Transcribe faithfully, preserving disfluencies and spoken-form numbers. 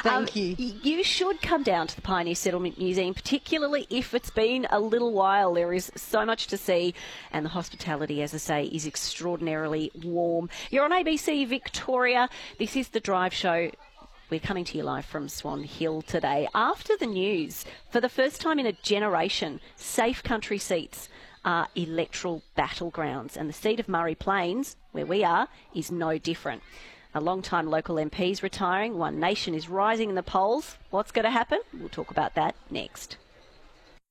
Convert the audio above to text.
Thank um, you. You should come down to the Pioneer Settlement Museum, particularly if it's been a little while. There is so much to see, and the hospitality, as I say, is extraordinarily warm. You're on A B C Victoria. This is The Drive Show. We're coming to you live from Swan Hill today. After the news, for the first time in a generation, safe country seats are electoral battlegrounds, and the seat of Murray Plains, where we are, is no different. A long-time local M P is retiring. One Nation is rising in the polls. What's going to happen? We'll talk about that next.